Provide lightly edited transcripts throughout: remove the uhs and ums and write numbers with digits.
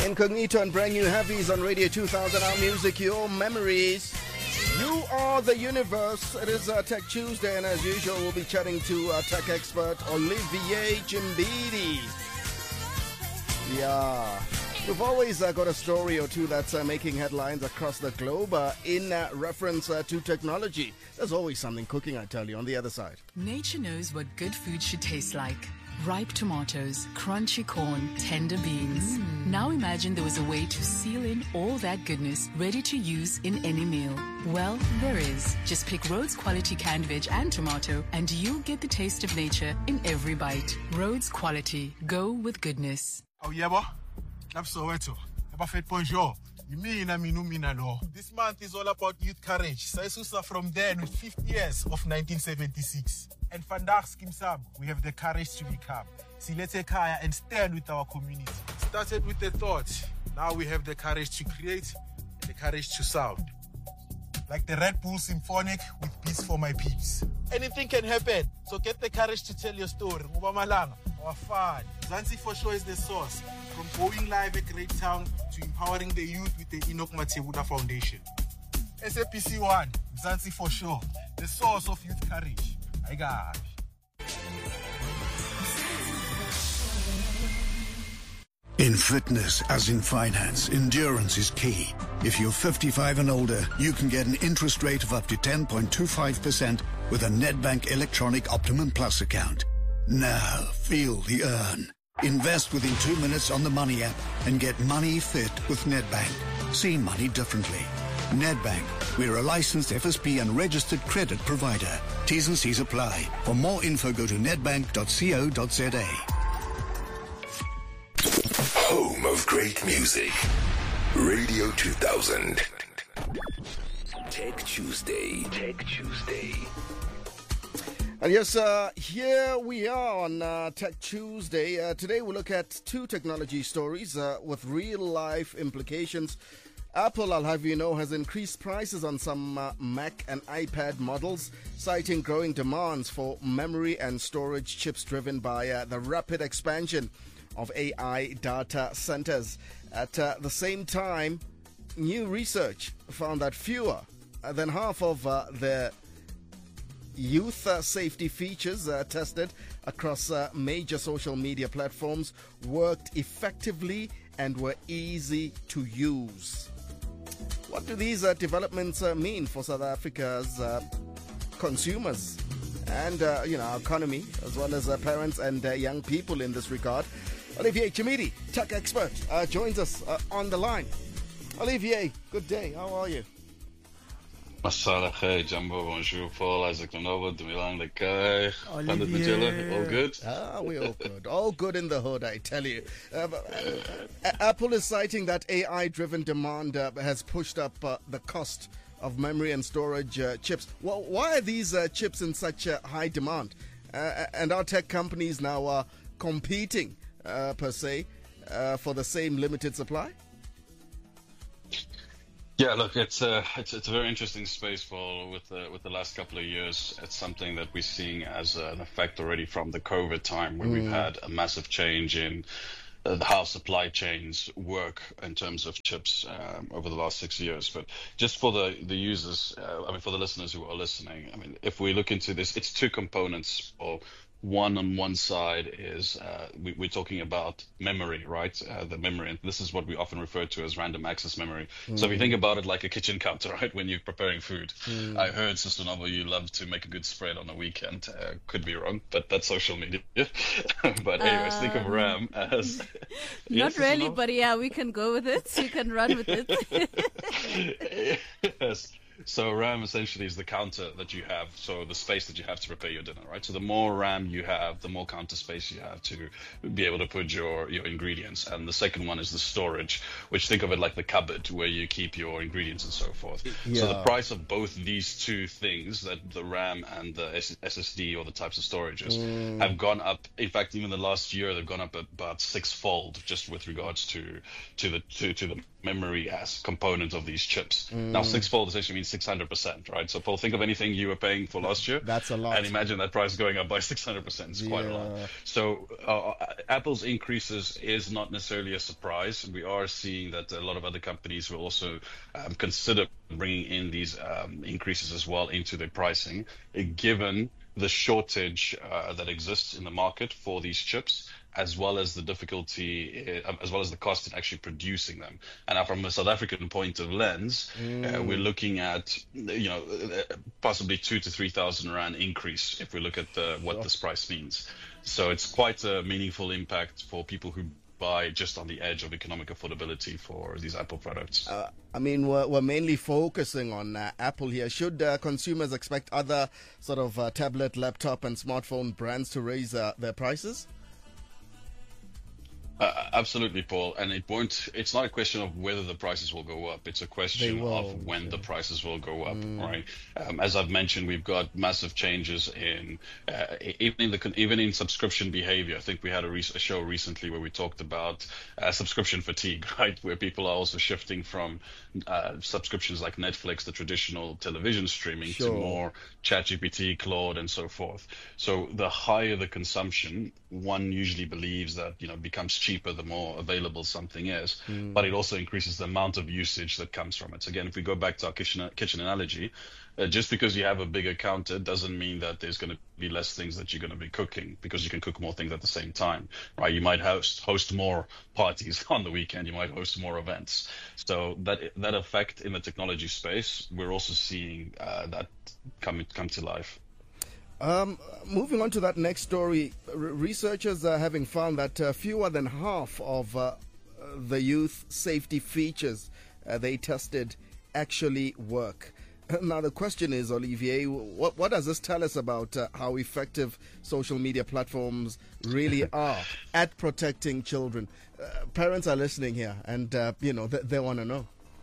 Incognito and brand new heavies on Radio 2000, our music, your memories. You are the universe. It is Tech Tuesday, and as usual, we'll be chatting to tech expert Olivier Chimbidi. Yeah, we've always got a story or two that's making headlines across the globe in reference to technology. There's always something cooking, I tell you, on the other side. Nature knows what good food should taste like. Ripe tomatoes, crunchy corn, tender beans. Now imagine there was a way to seal in all that goodness ready to use in any meal. Well, there is. Just pick Rhodes Quality canned veg and tomato and you'll get the taste of nature in every bite. Rhodes Quality. Go with goodness. Oh, yeah, boy. That's so it. Bonjour. This month is all about youth courage. Saisusa from then with 50 years of 1976. And Vandaag Skimsam, we have the courage to become. Silete Kaya and stand with our community. Started with the thought. Now we have the courage to create, the courage to sound. Like the Red Bull Symphonic with Peace for My Peeps. Anything can happen, so get the courage to tell your story. Ubamalanga, our fun. Zanzi for sure is the source. From going live at Great Town to empowering the youth with the Enoch Matebuda Foundation. SAPC 1, Zanzi for sure, the source of youth courage. I got it. In fitness, as in finance, endurance is key. If you're 55 and older, you can get an interest rate of up to 10.25% with a Nedbank Electronic Optimum Plus account. Now, feel the earn. Invest within 2 minutes on the Money app and get money fit with Nedbank. See money differently. Nedbank, we're a licensed FSP and registered credit provider. T's and C's apply. For more info, go to nedbank.co.za. Home of great music. Radio 2000. Tech Tuesday. Tech Tuesday. And yes, here we are on Tech Tuesday. Today we'll look at two technology stories with real-life implications. Apple, I'll have you know, has increased prices on some Mac and iPad models, citing growing demands for memory and storage chips driven by the rapid expansion of AI data centers. At the same time, new research found that fewer than half of the youth safety features tested across major social media platforms worked effectively and were easy to use. What do these developments mean for South Africa's consumers and our economy, as well as parents and young people in this regard? Olivier Chimbidi, tech expert, joins us on the line. Olivier, good day. How are you? Masala khair, Jumbo, bonjour, Paul, Isaac Nonovo, Demilang Lekai. All good? We're all good. All good in the hood, I tell you. Apple is citing that AI-driven demand has pushed up the cost of memory and storage chips. Well, why are these chips in such high demand? And are tech companies now competing, per se, for the same limited supply? Yeah, look, it's a very interesting space for with the last couple of years. It's something that we're seeing as an effect already from the COVID time, where we've had a massive change in how supply chains work in terms of chips over the last 6 years. But just for the users, for the listeners who are listening, if we look into this, it's two components. Or one on one side is we're talking about memory, right? The memory, and this is what we often refer to as random access memory. So if you think about it like a kitchen counter, right, when you're preparing food. I heard, Sister Novel, you love to make a good spread on a weekend. Could be wrong, but that's social media. But anyways, think of RAM as... Not really, but yeah, we can go with it. You can run with it. Yes. So RAM essentially is the counter that you have, so the space that you have to prepare your dinner, right? So the more RAM you have, the more counter space you have to be able to put your ingredients. And the second one is the storage, which think of it like the cupboard where you keep your ingredients and so forth. Yeah. So the price of both these two things, that the RAM and the SSD or the types of storages, have gone up. In fact, even the last year, they've gone up about sixfold just with regards to the memory as component of these chips. Now, sixfold essentially means 600%, right? So Paul, think of anything you were paying for last year. That's a lot. And imagine that price going up by 600%. It's quite a lot. So Apple's increases is not necessarily a surprise. We are seeing that a lot of other companies will also consider bringing in these increases as well into their pricing, given the shortage that exists in the market for these chips, as well as the difficulty, as well as the cost in actually producing them. And now from a South African point of lens, we're looking at, possibly 2,000 to 3,000 rand increase if we look at what this price means. So it's quite a meaningful impact for people who buy just on the edge of economic affordability for these Apple products. We're mainly focusing on Apple here. Should consumers expect other sort of tablet, laptop, and smartphone brands to raise their prices? Absolutely, Paul. And it's not a question of whether the prices will go up. It's a question of when the prices will go up, right? As I've mentioned, we've got massive changes even in subscription behavior. I think we had a show recently where we talked about subscription fatigue, right? Where people are also shifting from subscriptions like Netflix, the traditional television streaming, to more ChatGPT, Claude, and so forth. So the higher the consumption, one usually believes that, becomes cheaper the more available something is, but it also increases the amount of usage that comes from it. So again, if we go back to our kitchen analogy, just because you have a bigger counter doesn't mean that there's going to be less things that you're going to be cooking, because you can cook more things at the same time, right? You might host more parties on the weekend. You might host more events. So that effect in the technology space, we're also seeing that come to life. Moving on to that next story, researchers are having found that fewer than half of the youth safety features they tested actually work. Now the question is, Olivier, what does this tell us about how effective social media platforms really are at protecting children? Parents are listening here, and they want to know.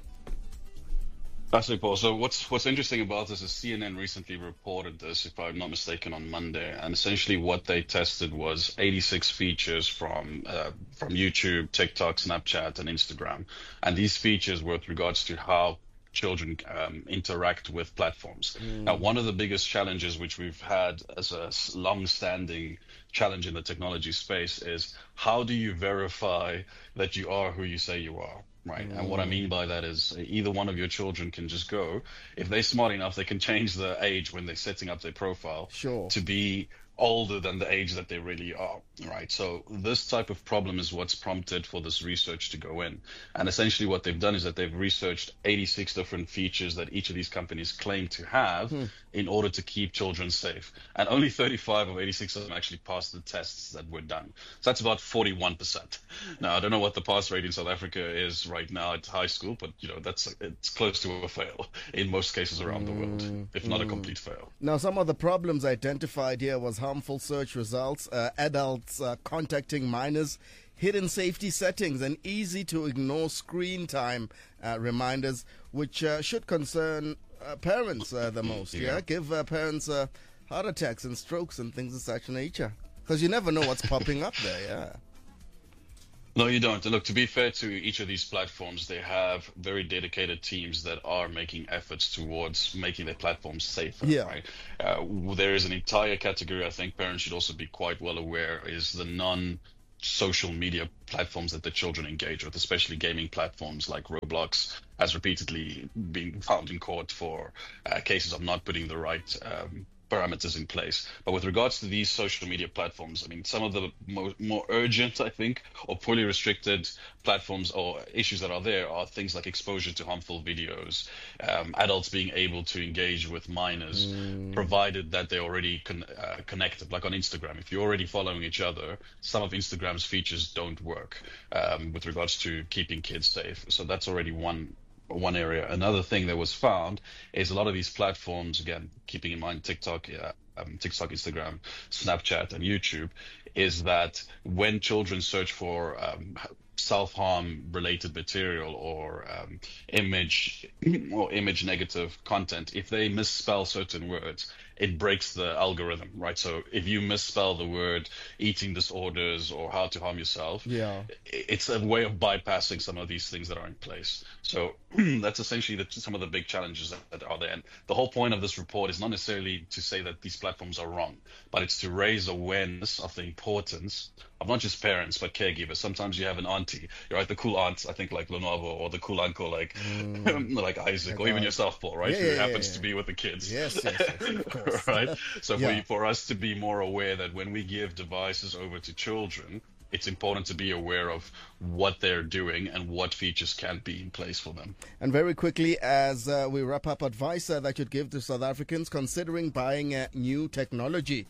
Absolutely, Paul. So what's interesting about this is CNN recently reported this, if I'm not mistaken, on Monday. And essentially what they tested was 86 features from YouTube, TikTok, Snapchat, and Instagram. And these features were with regards to how children interact with platforms. Now, one of the biggest challenges which we've had as a long-standing challenge in the technology space is, how do you verify that you are who you say you are? Right. And what I mean by that is either one of your children can just go, if they're smart enough, they can change the age when they're setting up their profile to be older than the age that they really are, right? So this type of problem is what's prompted for this research to go in. And essentially what they've done is that they've researched 86 different features that each of these companies claim to have in order to keep children safe. And only 35 of 86 of them actually passed the tests that were done. So that's about 41%. Now, I don't know what the pass rate in South Africa is right now at high school, but it's close to a fail in most cases around the world, if not a complete fail. Now, some of the problems identified here was harmful search results, adults contacting minors, hidden safety settings, and easy to ignore screen time reminders, which should concern parents the most. Give parents heart attacks and strokes and things of such nature, because you never know what's popping up there. No, you don't. And look, to be fair to each of these platforms, they have very dedicated teams that are making efforts towards making their platforms safer. Right? There is an entire category, I think parents should also be quite well aware, is the non-social media platforms that the children engage with, especially gaming platforms like Roblox, has repeatedly been found in court for cases of not putting the right parameters in place. But with regards to these social media platforms, I mean, some of the more urgent, I think, or poorly restricted platforms or issues that are there are things like exposure to harmful videos, adults being able to engage with minors, provided that they're already connected. Like on Instagram, if you're already following each other, some of Instagram's features don't work with regards to keeping kids safe. So that's already one area. Another thing that was found is a lot of these platforms, again, keeping in mind TikTok, Instagram, Snapchat, and YouTube, is that when children search for self-harm related material or image or image negative content, if they misspell certain words, it breaks the algorithm, right? So if you misspell the word eating disorders or how to harm yourself, it's a way of bypassing some of these things that are in place. So that's essentially some of the big challenges that are there. And the whole point of this report is not necessarily to say that these platforms are wrong, but it's to raise awareness of the importance of not just parents, but caregivers. Sometimes you have an auntie, right? The cool aunt, I think, like Lonavo, or the cool uncle, like like Isaac, or even yourself, Paul, right? Who happens to be with the kids. Yes, of course. Right? So for us to be more aware that when we give devices over to children, it's important to be aware of what they're doing and what features can be in place for them. And very quickly, as we wrap up, advice that you'd give to South Africans considering buying new technology,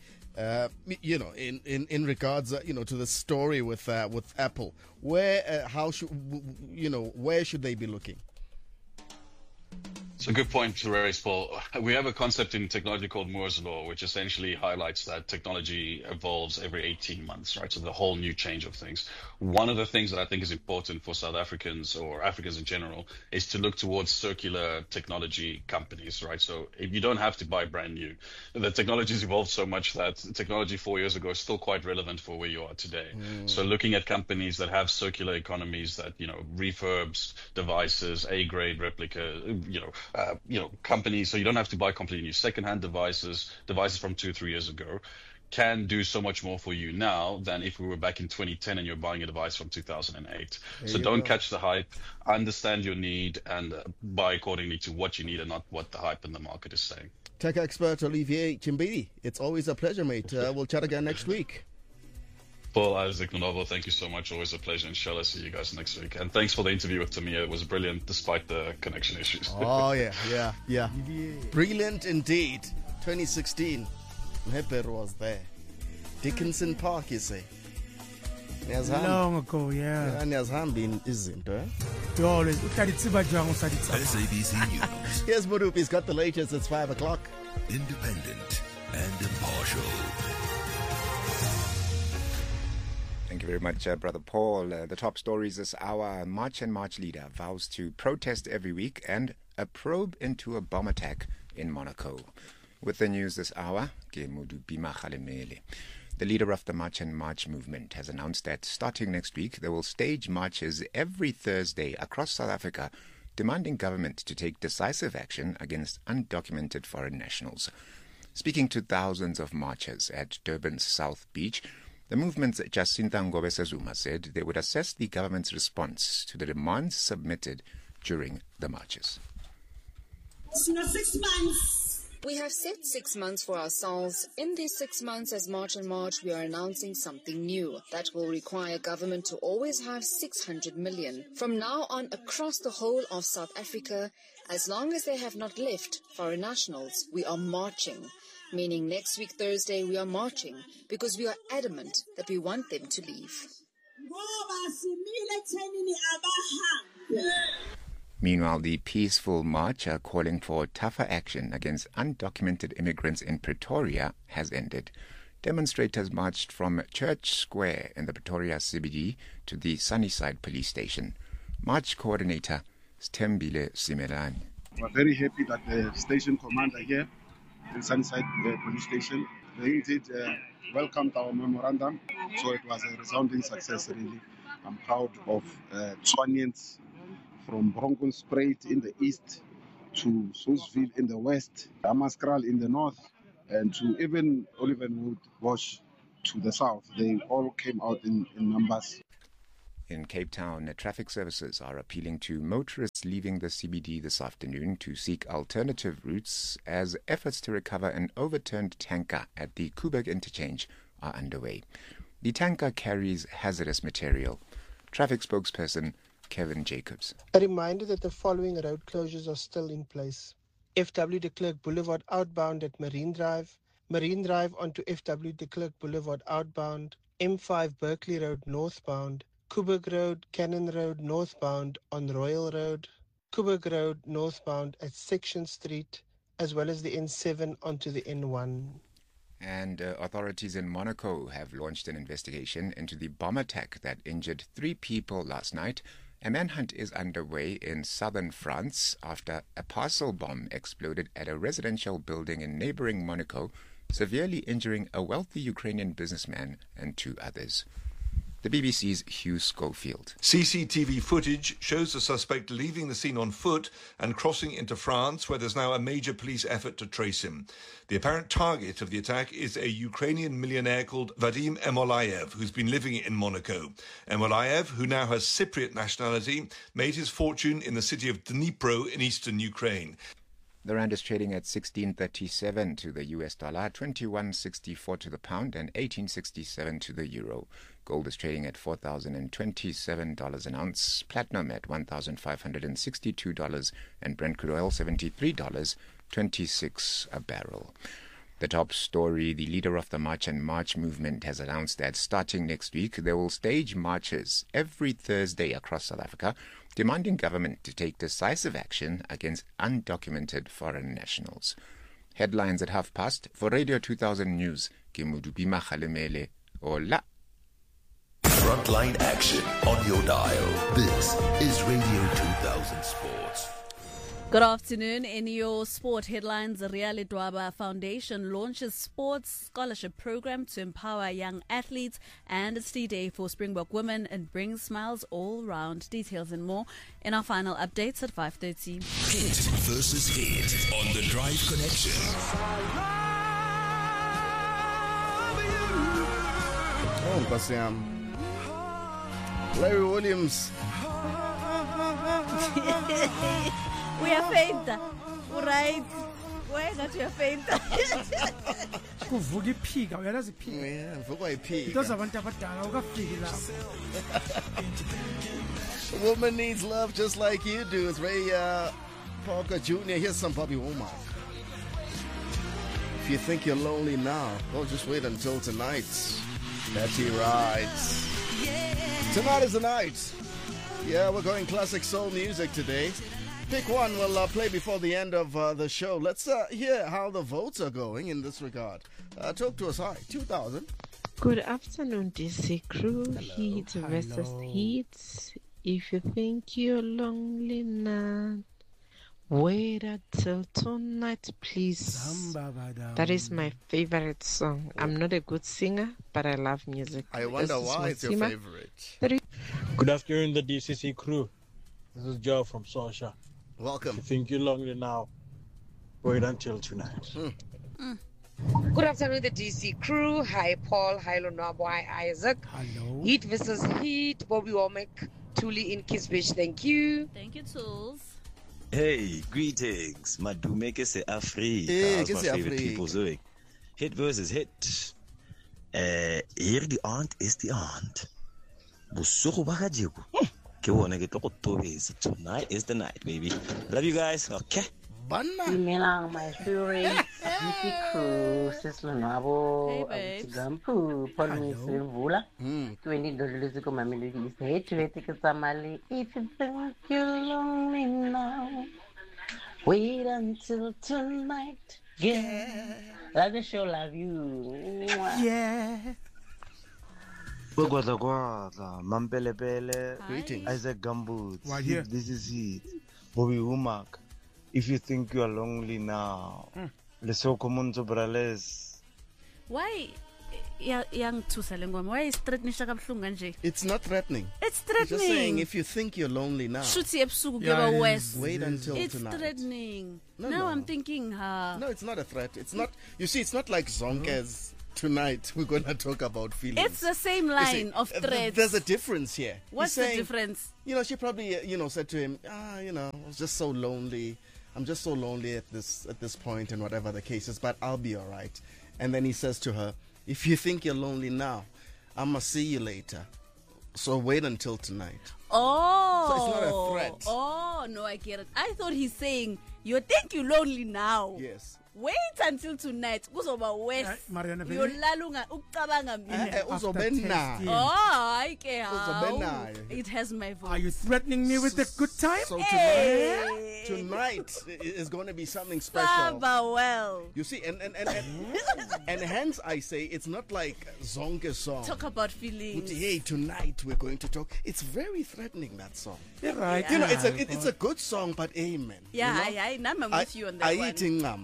in regards, to the story with Apple, where should they be looking? It's a good point to raise, Paul. We have a concept in technology called Moore's Law, which essentially highlights that technology evolves every 18 months, right? So the whole new change of things. One of the things that I think is important for South Africans or Africans in general is to look towards circular technology companies, right? So if you don't have to buy brand new. The technology's evolved so much that technology 4 years ago is still quite relevant for where you are today. So looking at companies that have circular economies that, refurbs devices, A-grade replica, companies, so you don't have to buy completely new secondhand devices from 2-3 years ago, can do so much more for you now than if we were back in 2010 and you're buying a device from 2008. So don't catch the hype, understand your need, and buy accordingly to what you need and not what the hype in the market is saying. Tech expert Olivier Chimbidi, it's always a pleasure, mate. We'll chat again next week. Paul, Isaac, Novo, thank you so much. Always a pleasure. Inshallah, see you guys next week. And thanks for the interview with Tamia. It was brilliant despite the connection issues. Oh, yeah. Brilliant indeed. 2016. Mheper was there. Dickinson Park, you say? Long ago, yeah. Niyazihamba izinto, eh? SABC News. Here's Murup. He's got the latest. It's 5 o'clock. Independent and impartial. Thank you very much, Brother Paul. The top stories this hour. March and March leader vows to protest every week, and a probe into a bomb attack in Monaco. With the news this hour, Gemudu Bima Khalemele. The leader of the March and March movement has announced that starting next week, they will stage marches every Thursday across South Africa, demanding government to take decisive action against undocumented foreign nationals. Speaking to thousands of marchers at Durban's South Beach, the movement's Jacinta Ngobesazuma said they would assess the government's response to the demands submitted during the marches. 6 months. We have set 6 months for ourselves. In these 6 months as March and March, we are announcing something new that will require government to always have 600 million. From now on, across the whole of South Africa, as long as they have not left foreign nationals, we are marching. Meaning next week, Thursday, we are marching because we are adamant that we want them to leave. Meanwhile, the peaceful march calling for tougher action against undocumented immigrants in Pretoria has ended. Demonstrators marched from Church Square in the Pretoria CBD to the Sunnyside police station. March coordinator Stembile Simelani. We're very happy that the station commander here in Sunnyside police station, they did welcomed our memorandum, so it was a resounding success really. I'm proud of Tshwanians from Bronkhorstspruit in the east to Soesville in the west, Hammanskraal in the north, and to even Olivenwood Bosch to the south. They all came out in numbers. In Cape Town, traffic services are appealing to motorists leaving the CBD this afternoon to seek alternative routes as efforts to recover an overturned tanker at the Koeberg interchange are underway. The tanker carries hazardous material. Traffic spokesperson Kevin Jacobs. A reminder that the following road closures are still in place. FW de Klerk Boulevard outbound at Marine Drive onto FW de Klerk Boulevard outbound, M5 Berkeley Road northbound, Koeberg Road, Cannon Road northbound on Royal Road, Koeberg Road northbound at Section Street, as well as the N7 onto the N1. And authorities in Monaco have launched an investigation into the bomb attack that injured 3 people last night. A manhunt is underway in southern France after a parcel bomb exploded at a residential building in neighboring Monaco, severely injuring a wealthy Ukrainian businessman and 2 others. The BBC's Hugh Schofield. CCTV footage shows the suspect leaving the scene on foot and crossing into France, where there's now a major police effort to trace him. The apparent target of the attack is a Ukrainian millionaire called Vadim Emolayev, who's been living in Monaco. Emolayev, who now has Cypriot nationality, made his fortune in the city of Dnipro in eastern Ukraine. The rand is trading at 16.37 to the US dollar, 21.64 to the pound, and 18.67 to the euro. Gold is trading at $4,027 an ounce, platinum at $1,562, and Brent crude oil $73.26 a barrel. The top story: the leader of the March and March movement has announced that starting next week they will stage marches every Thursday across South Africa, demanding government to take decisive action against undocumented foreign nationals. Headlines at past. For Radio 2000 News, ke Modupima Kgalemele. Hola. Frontline action on your dial. This is Radio 2000 Sports. Good afternoon. In your sport headlines, the Real Edwaba Foundation launches sports scholarship program to empower young athletes, and it's D-Day for Springbok women and brings smiles all round. Details and more in our final updates at 5:30. Hit versus hit on the Drive Connection. Oh, Bastian. Larry Williams. We are faint. Right. Why not you are faint? Kuvuka iphika uyalazi iphika. Yeah, vuka iphika. Those abantu abadala ukafiki la. A woman needs love just like you do. It's Ray Parker Jr. Here's some Bobby Womack. If you think you're lonely now, well, just wait until tonight. Betty writes. Tonight is the night. Yeah, we're going classic soul music today. Pick one we'll play before the end of the show. Let's hear how the votes are going in this regard. Talk to us. Hi, 2000. Good afternoon, DC crew. Heat versus heat. If you think you're lonely now, wait until tonight, please. That is my favorite song. I'm not a good singer, but I love music. I wonder why it's your favorite. Good afternoon, the DCC crew. This is Joe from Sosha. Welcome. If you think you're lonely now, wait until tonight. Good afternoon, the DC crew. Hi, Paul. Hi, Lonabo. Hi, Isaac. Hello. Heat versus Heat. Bobby Womack. Tuli in Kisbich. Thank you. Thank you, Tools. Hey, greetings. Madumeke se Afrika. Hey, as my favorite people doing. Hit versus hit. Hier die aand is die aand. Busuku bakajiko. Tonight is the night, baby. Love you guys. Okay. Dumelang, my favorite DC crew, Sis Lonabo, Gampu, Paul Vula, 20 dollars ko Mamelodi is hate to take Samali. If you think you're lonely now, wait until tonight. Yeah. Love the show, love you. Yeah. Mampelepele, Greetings. Isaac Gamboots. Why, yeah. This is it. Bobby Womack. If you think you are lonely now, lesoko monzo brales. Why, young Tusalengwam? Why is threatening Shakabhlunga nje? It's not threatening. It's threatening. It's just saying if you think you're lonely now, wait until it's tonight. It's threatening. No, now no. I'm thinking, No, it's not a threat. It's not. You see, it's not like Zonke's. Tonight we're gonna talk about feelings. It's the same line of threats. There's a difference here. What's the difference? She probably said to him, I was just so lonely. I'm just so lonely at this point, and whatever the case is, but I'll be all right. And then he says to her, if you think you're lonely now, I'ma see you later. So wait until tonight. Oh. So it's not a threat. Oh, no, I get it. I thought he's saying, you think you're lonely now. Yes. Wait until tonight. Kuzoba worse. Mariana, Yolalunga ucabanga mina. Uzobenayo. Oh, okay. Uzobenayo. It has my voice. Are you threatening me with a good time? So tonight is going to be something special. Well. You see, and hence I say it's not like Zonke's song. Talk about feelings. Hey, tonight we're going to talk. It's very threatening, that song. You're right. You know, it's a good song, but amen. Yeah, I'm with you on that one.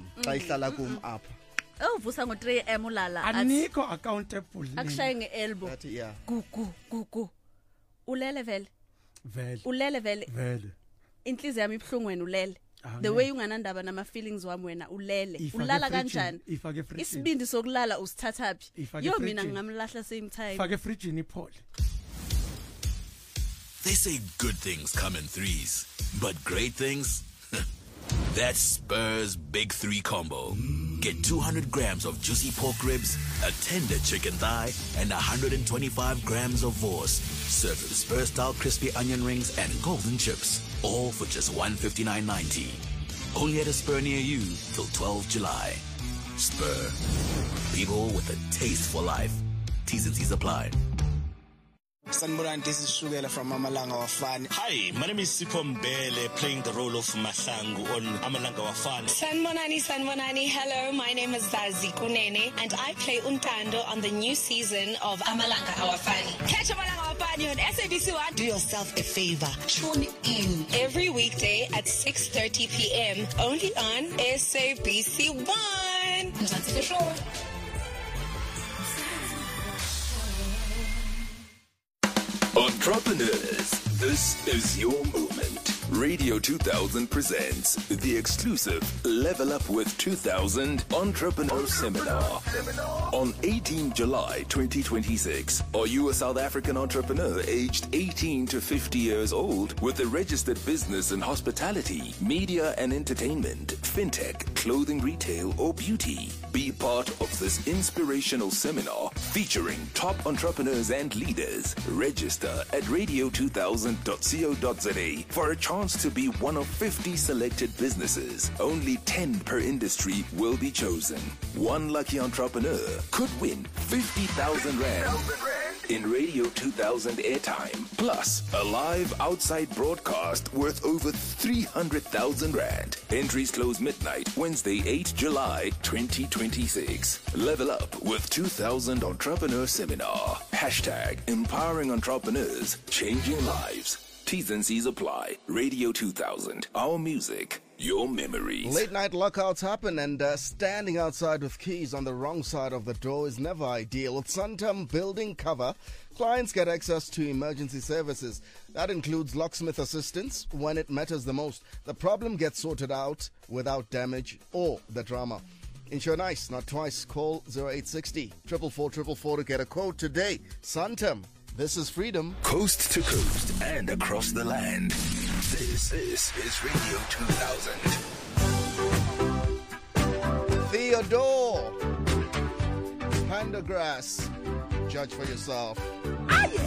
Oh, vusa ngo 3 am ulala. Aniko accountable. Akushaye ngeelbow. Yeah. Gugu. Ulele vele. Vele. Ulele vele. Vele. Inhliziyo yami ibhlungu wena ulele. The way unganandaba nama feelings wami wena ulele. Ulala kanjani? Isibindi sokulala usithathaphi? Yo mina ngingamlahla same time. Fake fridge ni Paul. They say good things come in threes, but great things? That's Spur's Big 3 combo. Get 200 grams of juicy pork ribs, a tender chicken thigh, and 125 grams of vorse. Served with Spur-style crispy onion rings and golden chips. All for just $159.90. Only at a Spur near you till 12 July. Spur. People with a taste for life. T's and C's apply. Sanborn, this is Shugela from Amalanga Wafani. Hi, my name is Sipho Mbele, playing the role of Mahlangu on Amalanga Wafani. Sanbonani. Hello, my name is Zazi Kunene, and I play Untando on the new season of Amalanga Wafani. Catch Amalanga Wafani on SABC1. Do yourself a favor. Tune in every weekday at 6:30 p.m. only on SABC1. That's the show. Entrepreneurs, this is your moment. Radio 2000 presents the exclusive Level Up with 2000 Entrepreneur Seminar on 18 July 2026. Are you a South African entrepreneur aged 18 to 50 years old with a registered business in hospitality, media and entertainment, fintech, clothing retail or beauty? Be part of this inspirational seminar featuring top entrepreneurs and leaders. Register at radio2000.co.za for a chance to be one of 50 selected businesses. Only 10 per industry will be chosen. One lucky entrepreneur could win 50,000 Rand in Radio 2000 airtime, plus a live outside broadcast worth over 300,000 Rand. Entries close midnight, Wednesday, 8 July 2026. Level Up with 2000 Entrepreneur Seminar. Hashtag empowering entrepreneurs, changing lives. T's and C's apply. Radio 2000. Our music, your memories. Late night lockouts happen, and standing outside with keys on the wrong side of the door is never ideal. With Santam Building Cover, clients get access to emergency services. That includes locksmith assistance when it matters the most. The problem gets sorted out without damage or the drama. Insure nice, not twice. Call 0860 444 to get a quote today. Santam. This is freedom. Coast to coast and across the land. This is Radio 2000. Theodore Pendergrass. Judge for yourself.